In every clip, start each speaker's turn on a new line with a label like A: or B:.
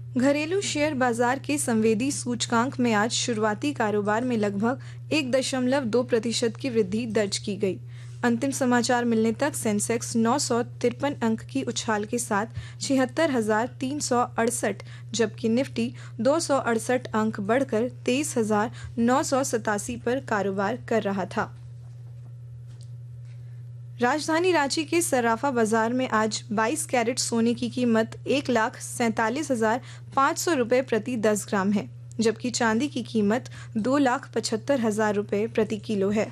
A: घरेलू शेयर बाजार के संवेदी सूचकांक में आज शुरुआती कारोबार में लगभग 1.2% की वृद्धि दर्ज की गई। अंतिम समाचार मिलने तक सेंसेक्स 953 अंक की उछाल के साथ 76,368, जबकि निफ्टी 268 अंक बढ़कर 23,987 पर कारोबार कर रहा था। राजधानी रांची के सर्राफा बाजार में आज 22 कैरेट सोने की कीमत 1,47,500 रुपये प्रति 10 ग्राम है, जबकि चांदी की कीमत 2,75,000 रुपये प्रति किलो है।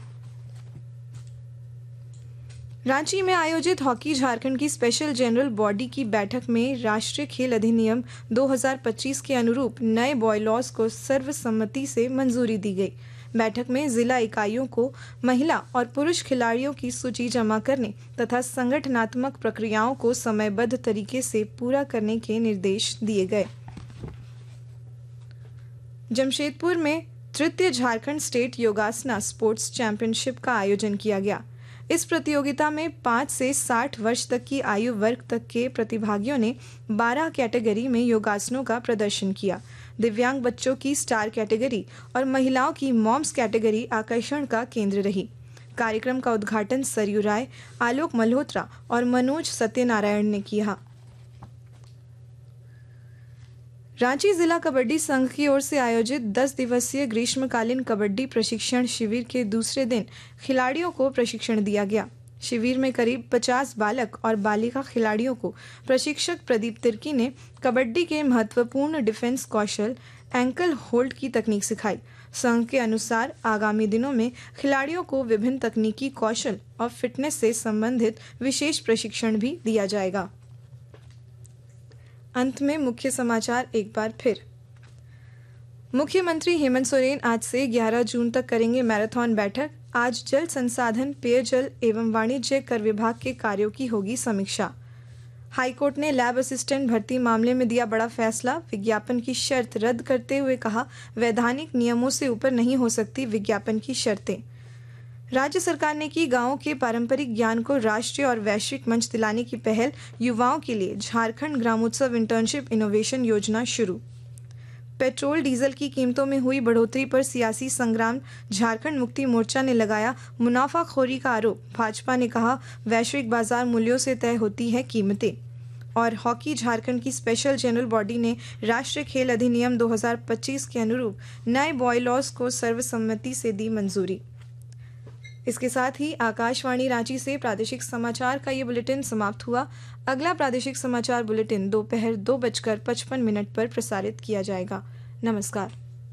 A: रांची में आयोजित हॉकी झारखंड की स्पेशल जनरल बॉडी की बैठक में राष्ट्रीय खेल अधिनियम 2025 के अनुरूप नए बॉयलॉज को सर्वसम्मति से मंजूरी दी गई। बैठक में जिला इकाइयों को महिला और पुरुष खिलाड़ियों की सूची जमा करने तथा संगठनात्मक प्रक्रियाओं को समयबद्ध तरीके से पूरा करने के निर्देश दिए गए। जमशेदपुर में तृतीय झारखंड स्टेट योगासना स्पोर्ट्स चैंपियनशिप का आयोजन किया गया। इस प्रतियोगिता में 5 से 60 वर्ष तक की आयु वर्ग तक के प्रतिभागियों ने 12 कैटेगरी में योगासनों का प्रदर्शन किया। दिव्यांग बच्चों की स्टार कैटेगरी और महिलाओं की मॉम्स कैटेगरी आकर्षण का केंद्र रही। कार्यक्रम का उद्घाटन सरयू राय, आलोक मल्होत्रा और मनोज सत्यनारायण ने किया। रांची जिला कबड्डी संघ की ओर से आयोजित 10 दिवसीय ग्रीष्मकालीन कबड्डी प्रशिक्षण शिविर के दूसरे दिन खिलाड़ियों को प्रशिक्षण दिया गया। शिविर में करीब 50 बालक और बालिका खिलाड़ियों को प्रशिक्षक प्रदीप तिर्की ने कबड्डी के महत्वपूर्ण डिफेंस कौशल, एंकल होल्ड की तकनीक सिखाई। संघ के अनुसार आगामी दिनों में खिलाड़ियों को विभिन्न तकनीकी कौशल और फिटनेस से संबंधित विशेष प्रशिक्षण भी दिया जाएगा। अंत में मुख्य समाचार एक बार फिर। मुख्यमंत्री हेमंत सोरेन आज से 11 जून तक करेंगे मैराथन बैठक। आज जल संसाधन, पेयजल एवं वाणिज्य कर विभाग के कार्यों की होगी समीक्षा। हाईकोर्ट ने लैब असिस्टेंट भर्ती मामले में दिया बड़ा फैसला। विज्ञापन की शर्त रद्द करते हुए कहा, वैधानिक नियमों से ऊपर नहीं हो सकती विज्ञापन की शर्तें। राज्य सरकार ने की गांवों के पारंपरिक ज्ञान को राष्ट्रीय और वैश्विक मंच दिलाने की पहल। युवाओं के लिए झारखंड ग्रामोत्सव इंटर्नशिप इनोवेशन योजना शुरू। पेट्रोल डीजल की कीमतों में हुई बढ़ोतरी पर सियासी संग्राम। झारखंड मुक्ति मोर्चा ने लगाया मुनाफाखोरी का आरोप। भाजपा ने कहा, वैश्विक बाजार मूल्यों से तय होती है कीमतें। और हॉकी झारखंड की स्पेशल जनरल बॉडी ने राष्ट्रीय खेल अधिनियम 2025 के अनुरूप नए बॉयलॉज को सर्वसम्मति से दी मंजूरी। इसके साथ ही आकाशवाणी रांची से प्रादेशिक समाचार का ये बुलेटिन समाप्त हुआ। अगला प्रादेशिक समाचार बुलेटिन दोपहर 2:55 पर प्रसारित किया जाएगा। नमस्कार।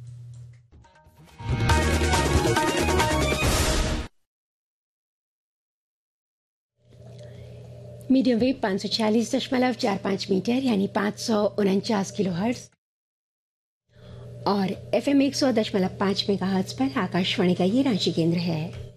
B: मीडियम वेव 546.45 मीटर यानी 549 किलोहर्ट्ज और FM 100.5 मेगाहर्ट्ज पर आकाशवाणी का ये रांची केंद्र है।